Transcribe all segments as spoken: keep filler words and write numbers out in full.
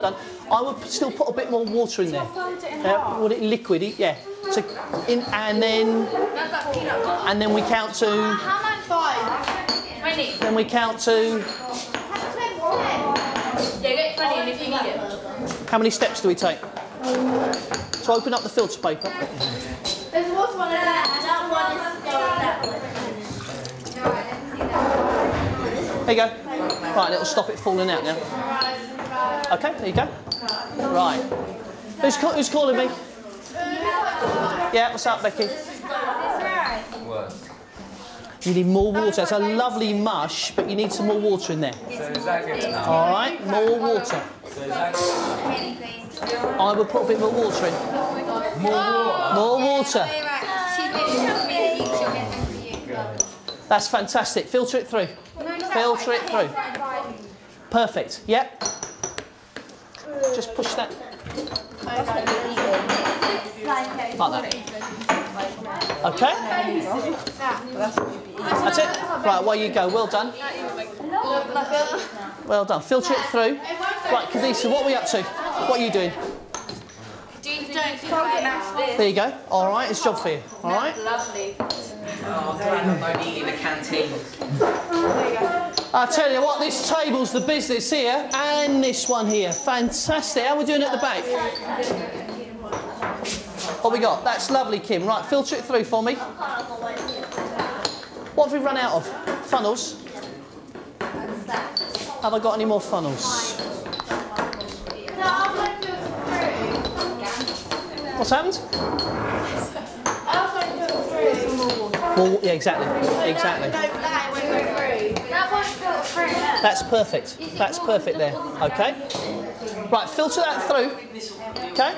done. I would still put a bit more water in there. Uh, would it liquid? Yeah. So in and then and then we count to. Five. Then we count to. Yeah, get twenty if you need it. How many steps do we take? So open up the filter paper. There's also one in there. That one is There you go. Right, it'll stop it falling out now. Okay, there you go. Right. Who's, call, who's calling me? Yeah, what's up, Becky? You need more water. It's a lovely mush, but you need some more water in there. So is that good enough? All right, more water. So is that good enough? I would put a bit more water in. More water? More water. That's fantastic. Filter it through. Filter it through. Perfect. Yep. Just push that. Like that. Okay. That's it. Right, away you go. Well done. Well done. Filter it through. Right, Kadisa, what are we up to? What are you doing? There you go. All right, it's a job for you. All right. Lovely. Oh, I'm glad I'm not eating in the canteen. I tell you what, this table's the business here, and this one here. Fantastic. How are we doing at the back? What we got? That's lovely, Kim. Right, filter it through for me. What have we run out of? Funnels. Have I got any more funnels? What's happened? Well, yeah, exactly. Exactly. That's perfect. That's perfect there. Okay. Right, filter that through. Okay.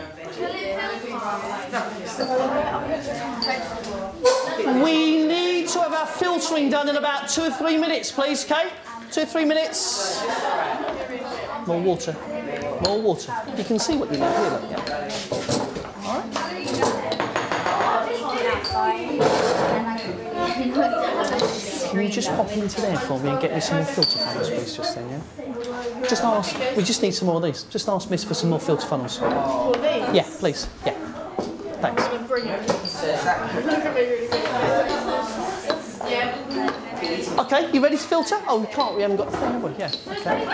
We need to have our filtering done in about two or three minutes, please, okay? Two or three minutes. More water. More water. You can see what you need here, look, yeah. All right. Can you just pop into there for me and get me some more filter funnels, please, just then, yeah? Just ask, we just need some more of these. Just ask Miss for some more filter funnels. Yeah, please, yeah. Thanks. Okay, you ready to filter? Oh, we can't, we haven't got the thing, have we? Yeah, okay.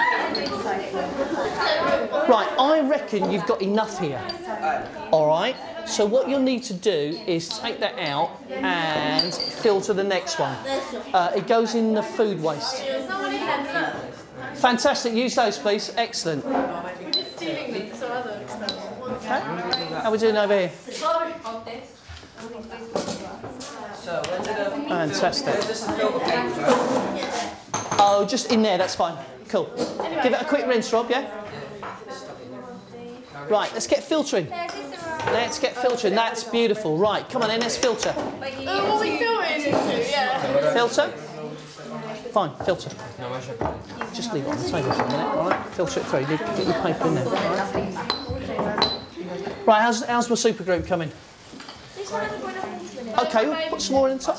Right, I reckon you've got enough here. All right, so what you'll need to do is take that out and filter the next one. Uh, it goes in the food waste. Fantastic, use those please, excellent. Okay, how are we doing over here? Fantastic. Oh, just in there, that's fine. Cool. Give it a quick rinse, Rob, yeah? Right, let's get filtering. Let's get filtering. That's beautiful. Right, come on then, let's filter. Filter? Fine, filter. Just leave it on the table for a minute, all right? Filter it through. Get your paper in there, all right? Right, how's, how's my super group coming? Okay, we'll put some more in the top.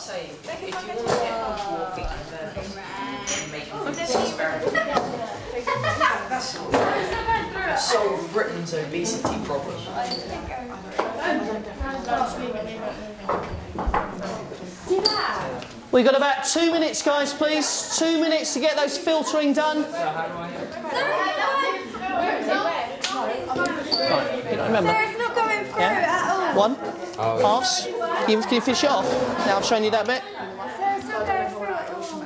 Solve Britain's obesity problem. We've got about two minutes, guys, please. Two minutes to get those filtering done. Right, you don't remember? It's not going through Yeah? at all. One, halves. Can you, can you finish it off? Now I've shown you that bit. It's not going through at all.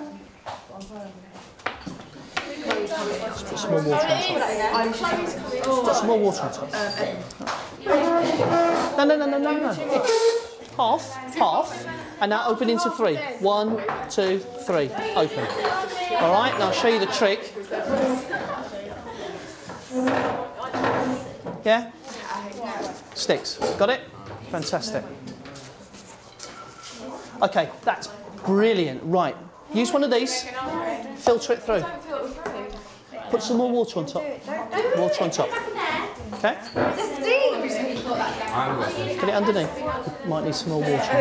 Let's put some more water on top. Put some more water on top. No, no, no, no, no, no. Half, half, and now open into three. One, two, three. Open. All right, now I'll show you the trick. Yeah? Sticks. Got it? Fantastic. Okay, that's brilliant. Right, use one of these. Filter it through. Put some more water on top. Water on top. Okay? Put it underneath. Might need some more water.